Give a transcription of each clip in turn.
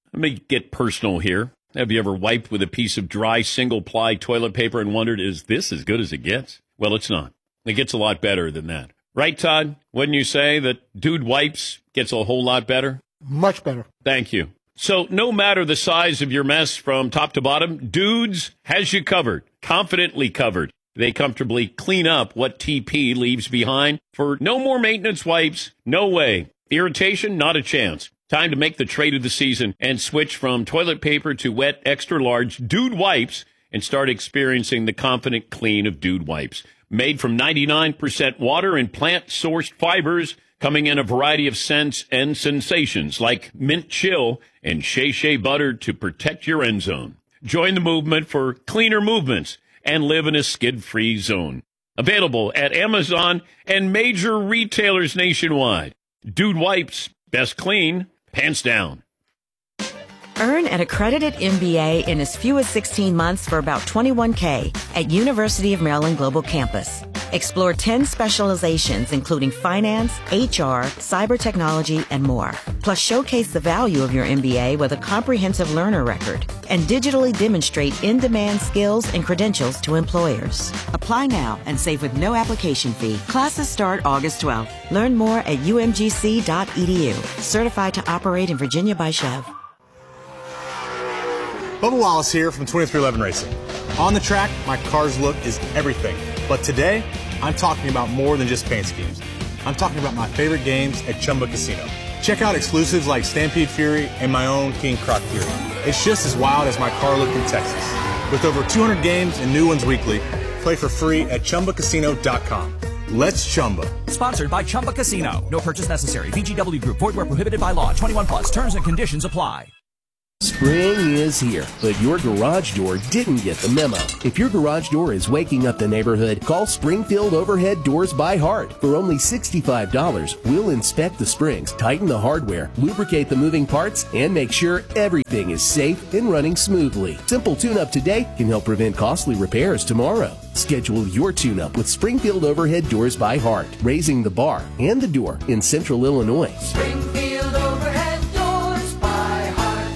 Let me get personal here. Have you ever wiped with a piece of dry single-ply toilet paper and wondered, is this as good as it gets? Well, it's not. It gets a lot better than that. Right, Todd? Wouldn't you say that Dude Wipes gets a whole lot better? Much better. Thank you. So no matter the size of your mess from top to bottom, Dudes has you covered, confidently covered. They comfortably clean up what TP leaves behind for no more maintenance wipes. No way. Irritation, not a chance. Time to make the trade of the season and switch from toilet paper to wet, extra-large Dude Wipes and start experiencing the confident clean of Dude Wipes. Made from 99% water and plant-sourced fibers, coming in a variety of scents and sensations like mint chill and shea shea butter to protect your end zone. Join the movement for cleaner movements and live in a skid-free zone. Available at Amazon and major retailers nationwide. Dude Wipes, best clean, pants down. Earn an accredited MBA in as few as 16 months for about $21K at University of Maryland Global Campus. Explore 10 specializations, including finance, HR, cyber technology, and more. Plus, showcase the value of your MBA with a comprehensive learner record and digitally demonstrate in-demand skills and credentials to employers. Apply now and save with no application fee. Classes start August 12th. Learn more at umgc.edu. Certified to operate in Virginia by Chev. Bubba Wallace here from 2311 Racing. On the track, my car's look is everything. But today, I'm talking about more than just paint schemes. I'm talking about my favorite games at Chumba Casino. Check out exclusives like Stampede Fury and my own King Croc Fury. It's just as wild as my car look in Texas. With over 200 games and new ones weekly, play for free at ChumbaCasino.com. Let's Chumba. Sponsored by Chumba Casino. No purchase necessary. VGW Group. Void where prohibited by law. 21 plus. Terms and conditions apply. Spring is here, but your garage door didn't get the memo. If your garage door is waking up the neighborhood, call Springfield Overhead Doors by Heart. For only $65, we'll inspect the springs, tighten the hardware, lubricate the moving parts, and make sure everything is safe and running smoothly. Simple tune-up today can help prevent costly repairs tomorrow. Schedule your tune-up with Springfield Overhead Doors by Heart, raising the bar and the door in Central Illinois. Springfield Overhead Doors by Heart.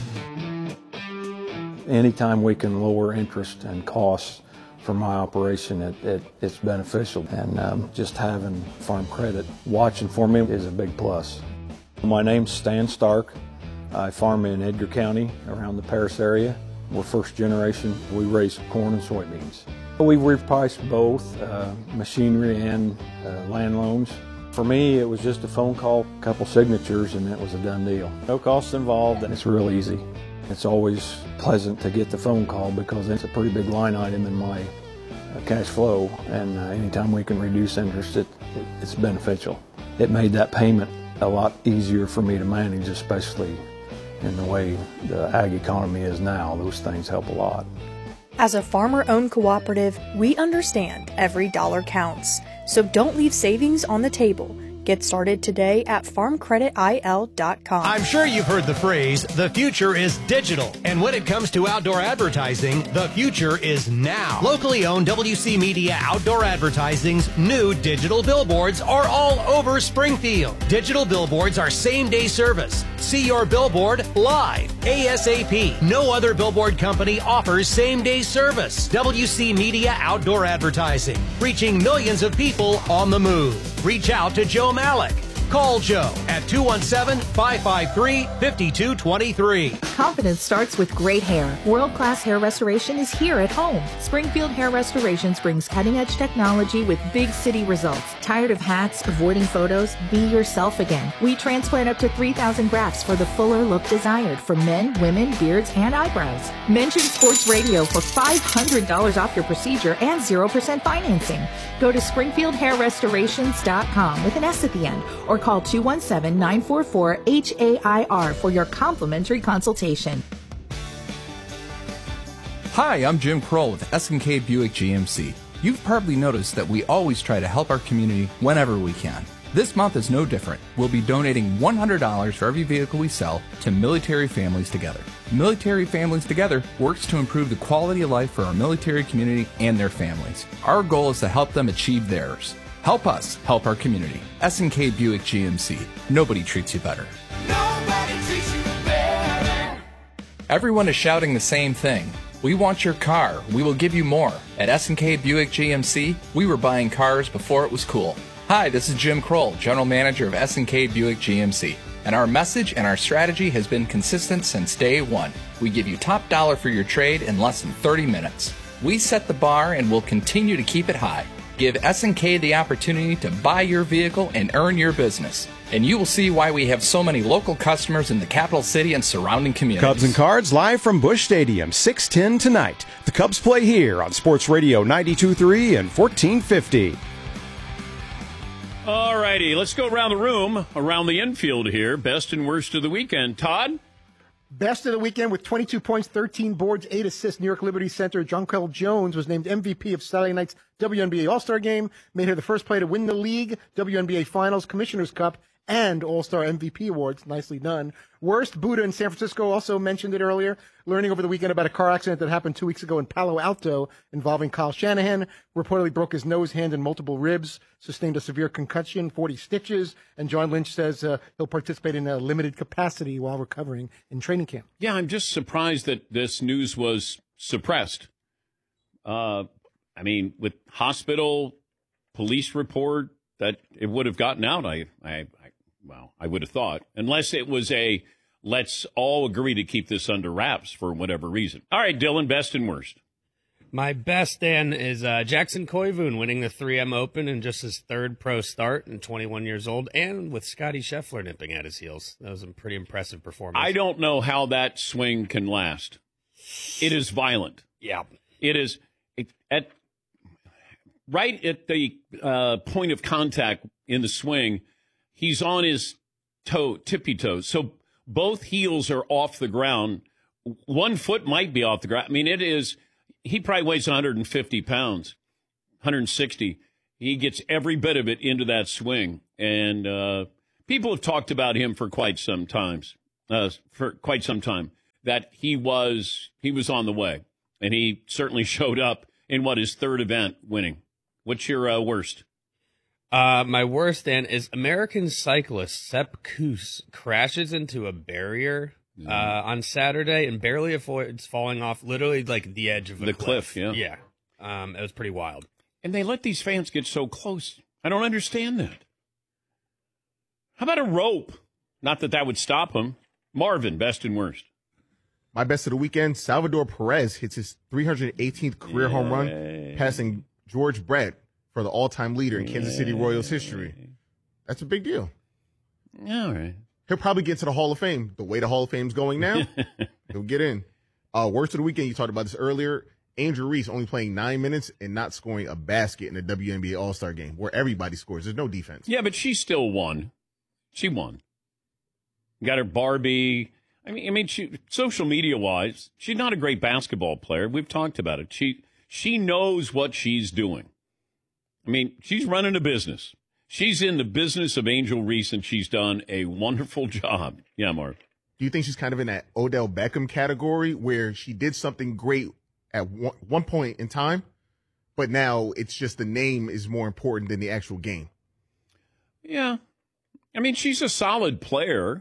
Anytime we can lower interest and costs for my operation, it's beneficial. And just having Farm Credit watching for me is a big plus. My name's Stan Stark. I farm in Edgar County around the Paris area. We're first generation. We raise corn and soybeans. We've repriced both machinery and land loans. For me, it was just a phone call, a couple signatures, and it was a done deal. No costs involved, and it's real easy. It's always pleasant to get the phone call because it's a pretty big line item in my cash flow, and anytime we can reduce interest, it's beneficial. It made that payment a lot easier for me to manage, especially in the way the ag economy is now. Those things help a lot. As a farmer-owned cooperative, we understand every dollar counts. So don't leave savings on the table. Get started today at farmcreditil.com. I'm sure you've heard the phrase, the future is digital. And when it comes to outdoor advertising, the future is now. Locally owned WC Media Outdoor Advertising's new digital billboards are all over Springfield. Digital billboards are same-day service. See your billboard live, ASAP. No other billboard company offers same-day service. WC Media Outdoor Advertising, reaching millions of people on the move. Reach out to Joe Malik. Call Joe at 217-553-5223. Confidence starts with great hair. World-class hair restoration is here at home. Springfield Hair Restorations brings cutting-edge technology with big city results. Tired of hats, avoiding photos? Be yourself again. We transplant up to 3,000 grafts for the fuller look desired for men, women, beards, and eyebrows. Mention Sports Radio for $500 off your procedure and 0% financing. Go to SpringfieldHairRestorations.com with an S at the end, or call 217-944-HAIR for your complimentary consultation. Hi, I'm Jim Kroll with S&K Buick GMC. You've probably noticed that we always try to help our community whenever we can. This month is no different. We'll be donating $100 for every vehicle we sell to Military Families Together. Military Families Together works to improve the quality of life for our military community and their families. Our goal is to help them achieve theirs. Help us help our community. S&K Buick GMC. Nobody treats you better. Nobody treats you better. Everyone is shouting the same thing. We want your car. We will give you more. At S&K Buick GMC, we were buying cars before it was cool. Hi, this is Jim Kroll, General Manager of S&K Buick GMC. And our message and our strategy has been consistent since day one. We give you top dollar for your trade in less than 30 minutes. We set the bar and will continue to keep it high. Give S&K the opportunity to buy your vehicle and earn your business. And you will see why we have so many local customers in the capital city and surrounding communities. Cubs and Cards live from Busch Stadium, 6:10 tonight. The Cubs play here on Sports Radio 92.3 and 1450. All righty, let's go around the room, around the infield here. Best and worst of the weekend. Todd? Best of the weekend with 22 points, 13 boards, 8 assists. New York Liberty center Jonquel Jones was named MVP of Saturday night's WNBA All-Star Game. Made her the first player to win the league, WNBA Finals, Commissioner's Cup, and All-Star MVP awards. Nicely done. Worst, Buddha in San Francisco also mentioned it earlier. Learning over the weekend about a car accident that happened 2 weeks ago in Palo Alto involving Kyle Shanahan. Reportedly broke his nose, hand, and multiple ribs. Sustained a severe concussion, 40 stitches. And John Lynch says he'll participate in a limited capacity while recovering in training camp. Yeah, I'm just surprised that this news was suppressed. I mean, with hospital, police report, that it would have gotten out, I would have thought. Unless it was let's all agree to keep this under wraps for whatever reason. All right, Dylan, best and worst. My best, Dan, is Jackson Koivu winning the 3M Open in just his third pro start and 21 years old, and with Scotty Scheffler nipping at his heels. That was a pretty impressive performance. I don't know how that swing can last. It is violent. Yeah. It is. Right at the point of contact in the swing, he's on his tippy toes. So both heels are off the ground. 1 foot might be off the ground. I mean, he probably weighs 150 pounds, 160. He gets every bit of it into that swing. And people have talked about him for quite some time, that he was on the way. And he certainly showed up in his third event winning. What's your worst? My worst, Dan, is American cyclist Sepp Kuss crashes into a barrier on Saturday and barely avoids falling off literally like the edge of the cliff. Yeah. Yeah. It was pretty wild. And they let these fans get so close. I don't understand that. How about a rope? Not that would stop him. Marvin, best and worst. My best of the weekend, Salvador Perez hits his 318th career home run, passing George Brett for the all-time leader in Kansas City Royals history. That's a big deal. All right. He'll probably get to the Hall of Fame. The way the Hall of Fame's going now, he'll get in. Worst of the weekend, you talked about this earlier, Angel Reese only playing 9 minutes and not scoring a basket in the WNBA All-Star game where everybody scores. There's no defense. Yeah, but she still won. She won. Got her Barbie. I mean, she, social media-wise, she's not a great basketball player. We've talked about it. She knows what she's doing. I mean, she's running a business. She's in the business of Angel Reese, and she's done a wonderful job. Yeah, Mark. Do you think she's kind of in that Odell Beckham category where she did something great at one point in time, but now it's just the name is more important than the actual game? Yeah. I mean, she's a solid player.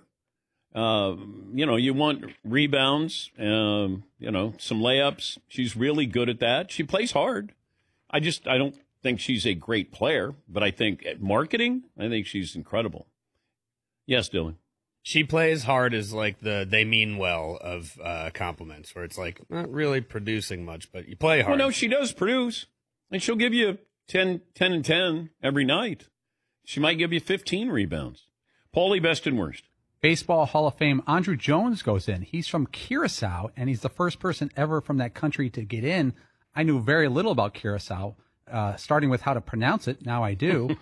You want rebounds, some layups. She's really good at that. She plays hard. I don't think she's a great player, but I think at marketing, I think she's incredible. Yes, Dylan. She plays hard as like the they mean well of compliments, where it's like not really producing much, but you play hard. Well, no, she does produce, and she'll give you 10 and 10 every night. She might give you 15 rebounds. Paulie, best and worst. Baseball Hall of Fame, Andruw Jones goes in. He's from Curacao, and he's the first person ever from that country to get in. I knew very little about Curacao, starting with how to pronounce it. Now I do.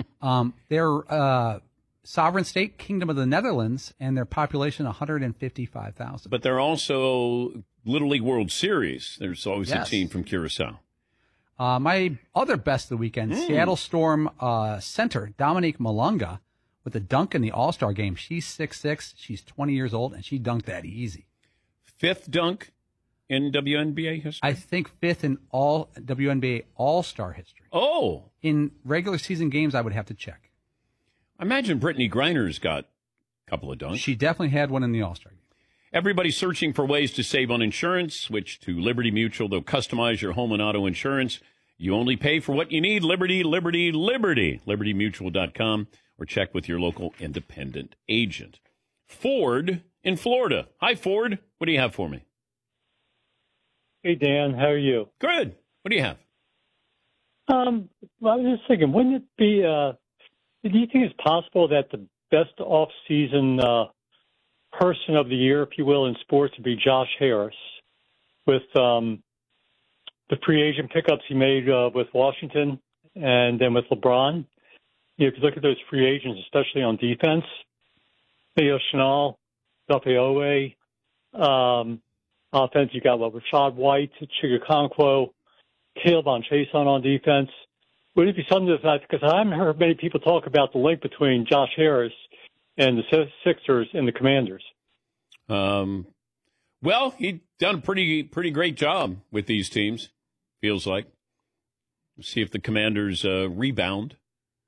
They're sovereign state, Kingdom of the Netherlands, and their population 155,000. But they're also Little League World Series. There's always a team from Curacao. My other best of the weekend, Seattle Storm center, Dominique Malunga, with a dunk in the All-Star game. She's 6'6", she's 20 years old, and she dunked that easy. Fifth dunk in WNBA history? I think fifth in all WNBA All-Star history. Oh! In regular season games, I would have to check. I imagine Brittany Griner's got a couple of dunks. She definitely had one in the All-Star game. Everybody's searching for ways to save on insurance. Switch to Liberty Mutual. They'll customize your home and auto insurance. You only pay for what you need. Liberty, Liberty, Liberty. LibertyMutual.com, or check with your local independent agent. Ford in Florida. Hi, Ford. What do you have for me? Hey, Dan. How are you? Good. What do you have? Well, I was just thinking, wouldn't it be, do you think it's possible that the best off-season person of the year, if you will, in sports would be Josh Harris with the free agent pickups he made with Washington and then with LeBron? You know, if you look at those free agents, especially on defense, Theo Chanel, Dafeoe, offense, you got Rashad White, Chigakonkwo, Caleb Chason on defense. Would it be something to that? Because I haven't heard many people talk about the link between Josh Harris and the Sixers and the Commanders. Well, he's done a pretty great job with these teams, feels like. Let's see if the Commanders rebound.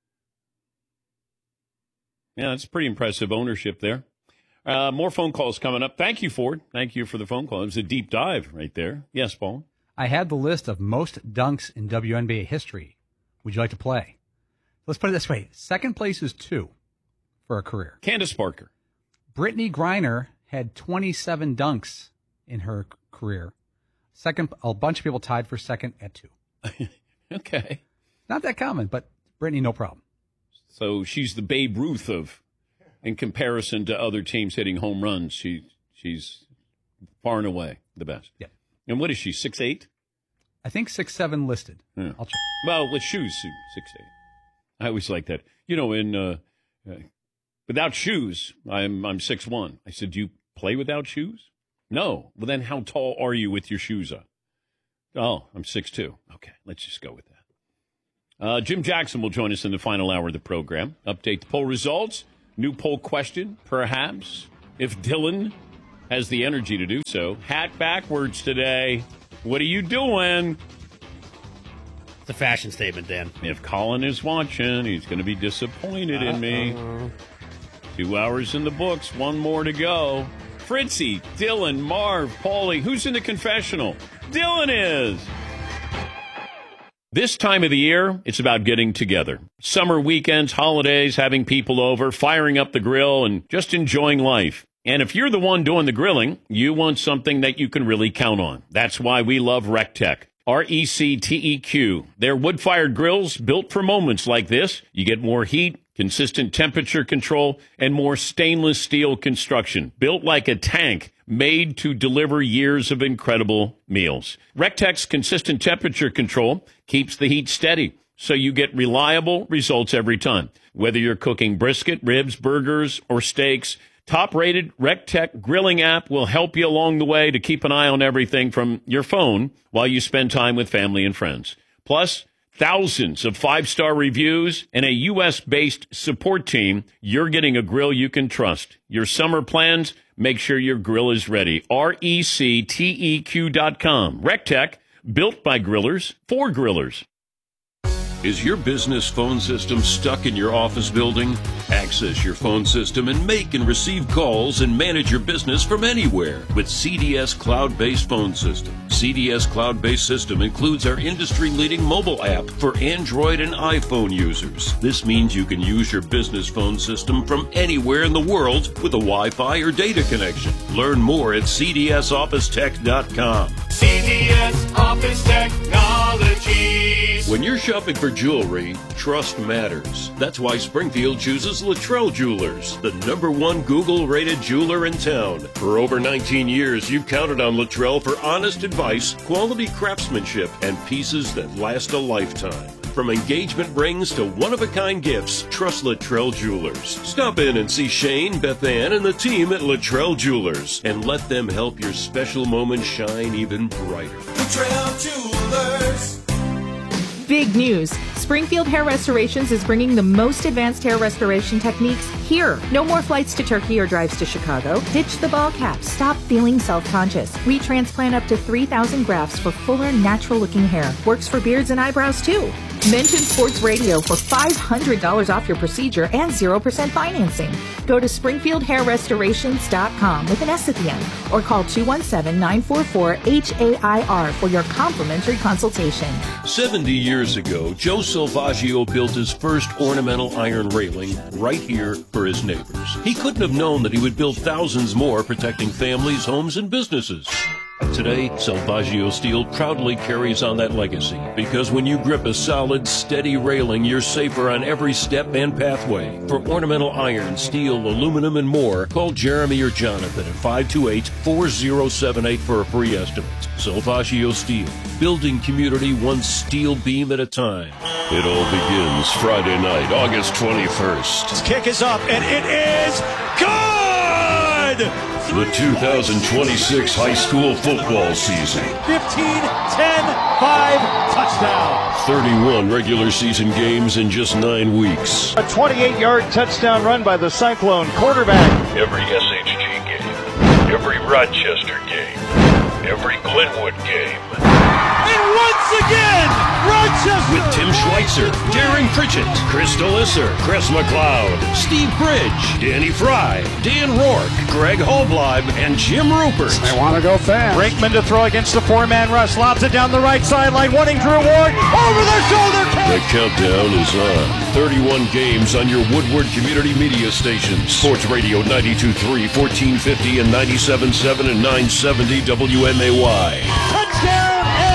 Yeah, that's pretty impressive ownership there. More phone calls coming up. Thank you, Ford. Thank you for the phone call. It was a deep dive right there. Yes, Paul? I had the list of most dunks in WNBA history. Would you like to play? Let's put it this way. Second place is 2 for a career. Candace Parker. Brittany Griner had 27 dunks in her career. Second, a bunch of people tied for second at 2. Okay. Not that common, but Brittany, no problem. So she's the Babe Ruth in comparison to other teams hitting home runs. She's far and away the best. Yeah. And what is she, 6'8"? I think 6'7" listed. Yeah. I'll check. Well, with shoes, 6'8". I always like that. You know, without shoes, I'm 6'1". I said, do you play without shoes? No. Well, then how tall are you with your shoes on? Oh, I'm 6'2". Okay, let's just go with that. Jim Jackson will join us in the final hour of the program. Update the poll results. New poll question, perhaps, if Dylan has the energy to do so. Hat backwards today. What are you doing? It's a fashion statement, Dan. If Colin is watching, he's going to be disappointed in me. 2 hours in the books, 1 more to go. Fritzy, Dylan, Marv, Paulie. Who's in the confessional? Dylan is. This time of the year, it's about getting together. Summer weekends, holidays, having people over, firing up the grill, and just enjoying life. And if you're the one doing the grilling, you want something that you can really count on. That's why we love RecTech. RecTeq. They're wood-fired grills built for moments like this. You get more heat, consistent temperature control, and more stainless steel construction. Built like a tank, made to deliver years of incredible meals. RecTech's consistent temperature control keeps the heat steady, so you get reliable results every time. Whether you're cooking brisket, ribs, burgers, or steaks, top-rated RecTech grilling app will help you along the way to keep an eye on everything from your phone while you spend time with family and friends. Plus, thousands of 5-star reviews and a U.S.-based support team. You're getting a grill you can trust. Your summer plans, make sure your grill is ready. RecTeq.com. RecTech, built by grillers for grillers. Is your business phone system stuck in your office building? Access your phone system and make and receive calls and manage your business from anywhere with CDS Cloud-Based Phone System. CDS Cloud-Based System includes our industry-leading mobile app for Android and iPhone users. This means you can use your business phone system from anywhere in the world with a Wi-Fi or data connection. Learn more at cdsofficetech.com. CDS Office Technologies. When you're shopping for jewelry, trust matters. That's why Springfield chooses Luttrell Jewelers, the #1 Google-rated jeweler in town. For over 19 years, you've counted on Luttrell for honest advice, quality craftsmanship, and pieces that last a lifetime. From engagement rings to one-of-a-kind gifts, trust Luttrell Jewelers. Stop in and see Shane, Beth Ann, and the team at Luttrell Jewelers, and let them help your special moment shine even brighter. Luttrell Jewelers. Big news. Springfield Hair Restorations is bringing the most advanced hair restoration techniques here. No more flights to Turkey or drives to Chicago. Ditch the ball cap. Stop feeling self-conscious. We transplant up to 3,000 grafts for fuller, natural-looking hair. Works for beards and eyebrows, too. Mention Sports Radio for $500 off your procedure and 0% financing. Go to SpringfieldHairRestorations.com with an S at the end, or call 217-944-HAIR for your complimentary consultation. 70 years ago, Joe Salvaggio built his first ornamental iron railing right here for his neighbors. He couldn't have known that he would build thousands more, protecting families, homes, and businesses. Today, Salvaggio Steel proudly carries on that legacy, because when you grip a solid, steady railing, you're safer on every step and pathway. For ornamental iron, steel, aluminum, and more, call Jeremy or Jonathan at 528-4078 for a free estimate. Salvaggio Steel, building community one steel beam at a time. It all begins Friday night, August 21st. This kick is up, and it is good! The 2026 high school football season. 15, 10, 5, touchdown. 31 regular season games in just 9 weeks. A 28-yard touchdown run by the Cyclone quarterback. Every SHG game, every Rochester game, every Glenwood game. And once again, Rochester! With Tim Schweitzer, Darren Pritchett, Chris Delisser, Chris McLeod, Steve Bridge, Danny Fry, Dan Rourke, Greg Hobleib, and Jim Rupert. They want to go fast. Brinkman to throw against the four-man rush. Lobs it down the right sideline, wanting Drew Ward. Over their shoulder catch! The countdown is on. 31 games on your Woodward Community Media stations. Sports Radio 92.3, 1450, and 97.7 and 970 WMAY. Touchdown!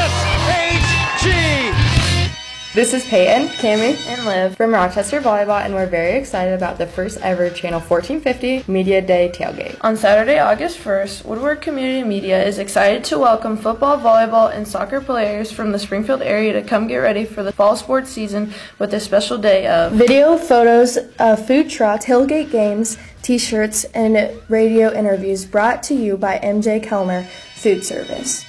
This is Peyton, Cammie, and Liv from Rochester Volleyball, and we're very excited about the first ever Channel 1450 Media Day tailgate. On Saturday, August 1st, Woodward Community Media is excited to welcome football, volleyball, and soccer players from the Springfield area to come get ready for the fall sports season with a special day of video, photos, food trucks, tailgate games, t-shirts, and radio interviews brought to you by MJ Kelmer Food Service.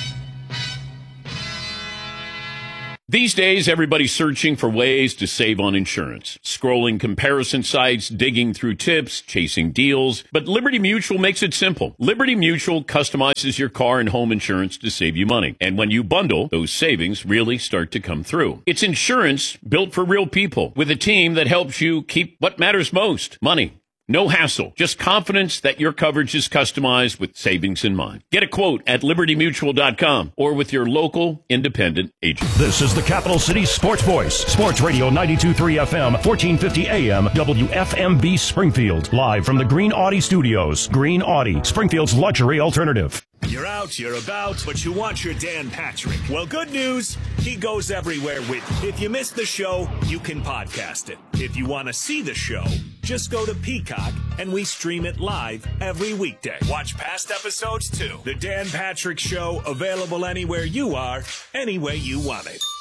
These days, everybody's searching for ways to save on insurance. Scrolling comparison sites, digging through tips, chasing deals. But Liberty Mutual makes it simple. Liberty Mutual customizes your car and home insurance to save you money. And when you bundle, those savings really start to come through. It's insurance built for real people, with a team that helps you keep what matters most, money. No hassle, just confidence that your coverage is customized with savings in mind. Get a quote at libertymutual.com or with your local independent agent. This is the Capital City Sports Voice, Sports Radio 92.3 FM, 1450 AM, WFMB Springfield. Live from the Green Audi Studios. Green Audi, Springfield's luxury alternative. You're out, you're about, but you want your Dan Patrick. Well, good news, he goes everywhere with you. If you missed the show, you can podcast it. If you want to see the show, just go to Peacock and we stream it live every weekday. Watch past episodes too. The Dan Patrick Show, available anywhere you are, any way you want it.